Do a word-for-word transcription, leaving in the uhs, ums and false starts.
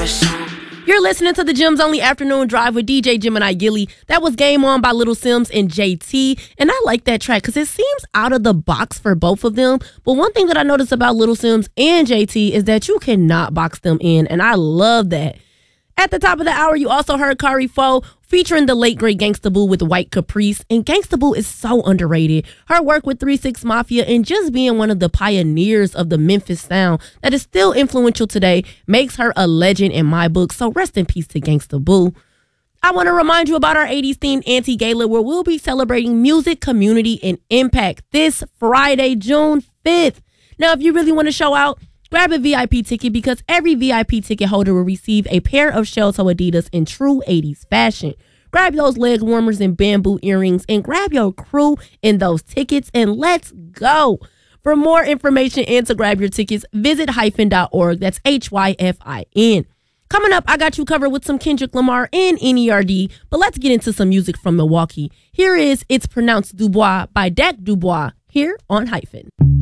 You're listening to the Gems Only Afternoon Drive with D J Gemini Gilly. That was Game On by Little Sims and J T. And I like that track because it seems out of the box for both of them. But one thing that I noticed about Little Sims and J T is that you cannot box them in. And I love that. At the top of the hour, you also heard Kari Fo featuring the late great Gangsta Boo with White Caprice. And Gangsta Boo is so underrated. Her work with three six Mafia and just being one of the pioneers of the Memphis sound that is still influential today makes her a legend in my book. So rest in peace to Gangsta Boo. I want to remind you about our eighties themed Anti-Gala where we'll be celebrating music, community, and impact this Friday, June fifth. Now, if you really want to show out, grab a V I P ticket because every V I P ticket holder will receive a pair of Shell Toe Adidas in true eighties fashion. Grab those leg warmers and bamboo earrings and grab your crew in those tickets and let's go. For more information and to grab your tickets, visit hyphen dot org. That's H Y F I N. Coming up, I got you covered with some Kendrick Lamar and N E R D, but let's get into some music from Milwaukee. Here is It's Pronounced Dubois by Dak Dubois here on Hyphen.